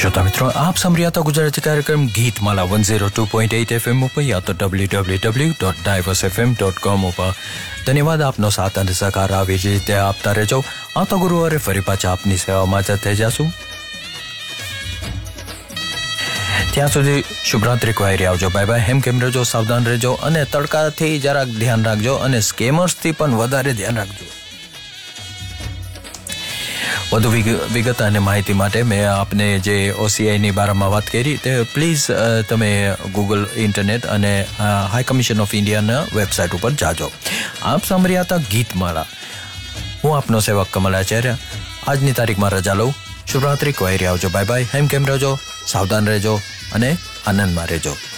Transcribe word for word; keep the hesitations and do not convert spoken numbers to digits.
श्रोता मित्रों, आप सुन रहे था गुजराती कार्यक्रम गीत माला one oh two point eight F M पर या तो W W W dot diverse F M dot com पर. ધન્યવાદ આપનો સાથ અને સહકાર આવી જ રીતે આપતા રહેજો. આ તો ગુરુવારે ફરી પાછા આપની સેવામાં જ થઈ જશું. ત્યાં સુધી શુભરાત્રી કહેરી આવજો. Bye bye. હેમ કેમ રહેજો, સાવધાન રહેજો અને તડકાથી જરાક ધ્યાન રાખજો અને સ્કેમર્સથી પણ વધારે ધ્યાન રાખજો. વધુ વિગત અને માહિતી માટે મેં આપને જે ઓસીઆઈની બારામાં વાત કરી તે પ્લીઝ તમે ગૂગલ ઇન્ટરનેટ અને હાઈ કમિશન ઓફ ઇન્ડિયાના વેબસાઇટ ઉપર જાજો. આપ સાંભળ્યા હતા ગીતમાળા. હું આપનો સેવક કમલાચાર્ય આજની તારીખમાં રજા લઉં. શુભરાત્રી કહેરી આવજો. Bye bye. હેમ કેમ રહેજો, સાવધાન રહેજો અને આનંદમાં રહેજો.